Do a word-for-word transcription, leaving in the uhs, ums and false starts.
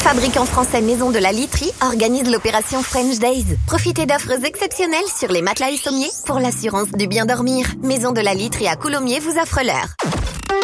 fabricant français Maison de la Literie organise l'opération French Days. Profitez d'offres exceptionnelles sur les matelas et sommiers pour l'assurance du bien dormir. Maison de la Literie à Coulommiers vous offre l'heure.